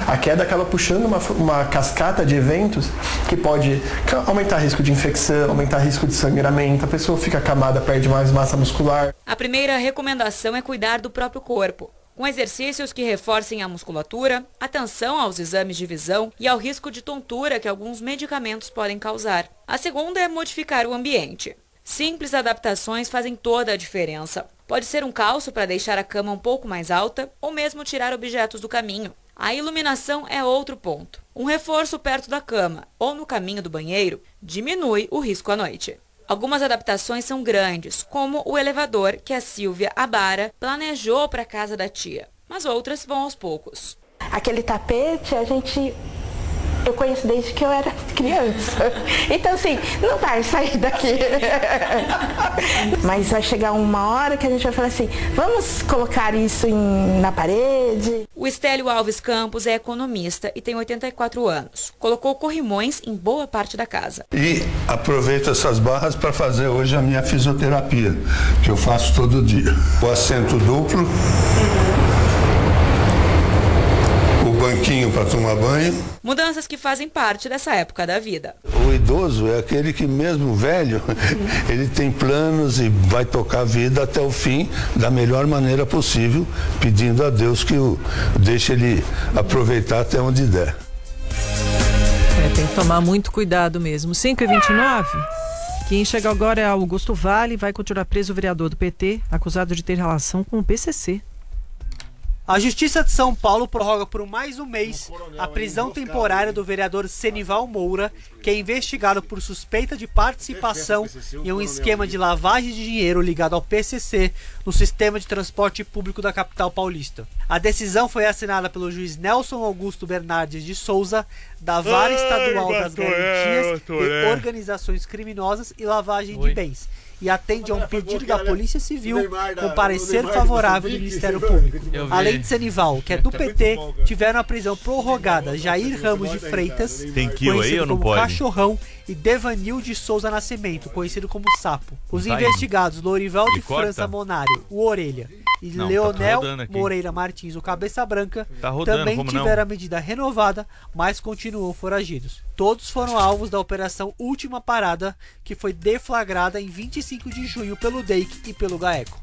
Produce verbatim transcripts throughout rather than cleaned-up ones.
A queda acaba puxando uma, uma cascata de eventos que pode aumentar risco de infecção, aumentar risco de sangramento, a pessoa fica acamada, perde mais massa muscular. A primeira recomendação é cuidar do próprio corpo, com exercícios que reforcem a musculatura, atenção aos exames de visão e ao risco de tontura que alguns medicamentos podem causar. A segunda é modificar o ambiente. Simples adaptações fazem toda a diferença. Pode ser um calço para deixar a cama um pouco mais alta ou mesmo tirar objetos do caminho. A iluminação é outro ponto. Um reforço perto da cama ou no caminho do banheiro diminui o risco à noite. Algumas adaptações são grandes, como o elevador que a Silvia Abara planejou para a casa da tia, mas outras vão aos poucos. Aquele tapete a gente... eu conheço desde que eu era criança. Então, assim, não vai sair daqui. Mas vai chegar uma hora que a gente vai falar assim, vamos colocar isso em, na parede. O Estélio Alves Campos é economista e tem oitenta e quatro anos. Colocou corrimões em boa parte da casa. E aproveito essas barras para fazer hoje a minha fisioterapia, que eu faço todo dia. O assento duplo. Banquinho para tomar banho. Mudanças que fazem parte dessa época da vida. O idoso é aquele que mesmo velho, ele tem planos e vai tocar a vida até o fim da melhor maneira possível, pedindo a Deus que o deixe ele aproveitar até onde der. É, tem que tomar muito cuidado mesmo. cinco e vinte e nove. Quem chega agora é Augusto Vale, vai continuar preso o vereador do P T, acusado de ter relação com o P C C. A Justiça de São Paulo prorroga por mais um mês a prisão temporária do vereador Senival Moura, que é investigado por suspeita de participação em um esquema de lavagem de dinheiro ligado ao P C C no sistema de transporte público da capital paulista. A decisão foi assinada pelo juiz Nelson Augusto Bernardes de Souza, da Vara Estadual das Garantias de Organizações Criminosas e Lavagem de Bens, e atende a um pedido da Polícia Civil com parecer favorável do Ministério Público. Além de Senival, que é do P T, tiveram a prisão prorrogada Jair Ramos de Freitas, conhecido como Cachorrão, e Devanil de Souza Nascimento, conhecido como Sapo. Os investigados Lorival de França Monário, o Orelha, e não, Leonel tá Moreira Martins, o Cabeça Branca, tá rodando, também tiveram não? a medida renovada, mas continuam foragidos. Todos foram alvos da Operação Última Parada, que foi deflagrada em vinte e cinco de junho pelo D E I C e pelo GAECO.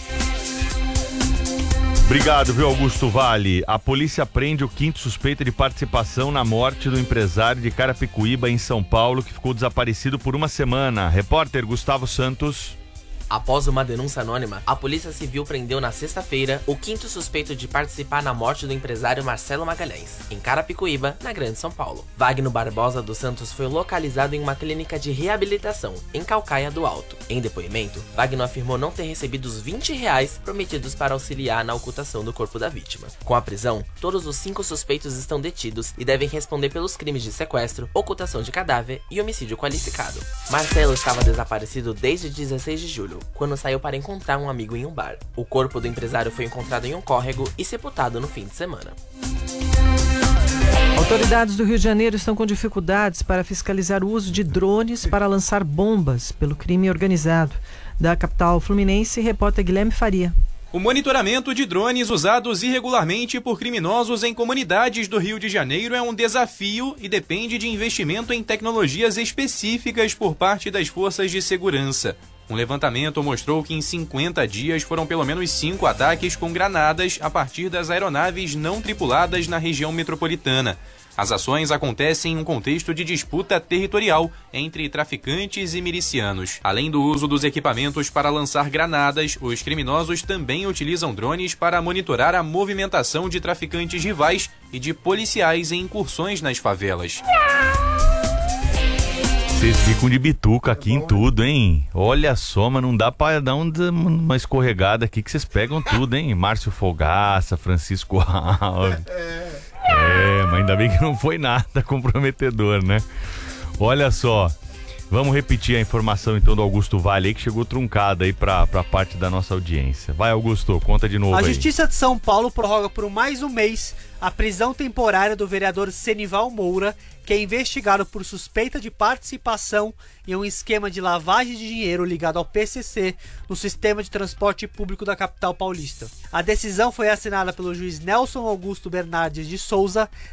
Obrigado, viu, Augusto Vale. A polícia prende o quinto suspeito de participação na morte do empresário de Carapicuíba, em São Paulo, que ficou desaparecido por uma semana. Repórter Gustavo Santos. Após uma denúncia anônima, a Polícia Civil prendeu na sexta-feira o quinto suspeito de participar na morte do empresário Marcelo Magalhães, em Carapicuíba, na Grande São Paulo. Wagner Barbosa dos Santos foi localizado em uma clínica de reabilitação, em Calcaia do Alto. Em depoimento, Wagner afirmou não ter recebido os vinte reais prometidos para auxiliar na ocultação do corpo da vítima. Com a prisão, todos os cinco suspeitos estão detidos e devem responder pelos crimes de sequestro, ocultação de cadáver e homicídio qualificado. Marcelo estava desaparecido desde dezesseis de julho, quando saiu para encontrar um amigo em um bar. O corpo do empresário foi encontrado em um córrego e sepultado no fim de semana. Autoridades do Rio de Janeiro estão com dificuldades para fiscalizar o uso de drones para lançar bombas pelo crime organizado. Da capital fluminense, repórter Guilherme Faria. O monitoramento de drones usados irregularmente por criminosos em comunidades do Rio de Janeiro é um desafio e depende de investimento em tecnologias específicas por parte das forças de segurança. Um levantamento mostrou que em cinquenta dias foram pelo menos cinco ataques com granadas a partir das aeronaves não tripuladas na região metropolitana. As ações acontecem em um contexto de disputa territorial entre traficantes e milicianos. Além do uso dos equipamentos para lançar granadas, os criminosos também utilizam drones para monitorar a movimentação de traficantes rivais e de policiais em incursões nas favelas. Vocês ficam de bituca aqui em tudo, hein? Olha só, mas não dá pra dar uma escorregada aqui que vocês pegam tudo, hein? Márcio Fogaça, Francisco Alves. É, mas ainda bem que não foi nada comprometedor, né? Olha só, vamos repetir a informação então do Augusto Vale aí, que chegou truncada aí pra, pra parte da nossa audiência. Vai, Augusto, conta de novo aí. A Justiça de São Paulo prorroga por mais um mês a prisão temporária do vereador Senival Moura, que é investigado por suspeita de participação em um esquema de lavagem de dinheiro ligado ao P C C no sistema de transporte público da capital paulista. A decisão foi assinada pelo juiz Nelson Augusto Bernardes de Souza,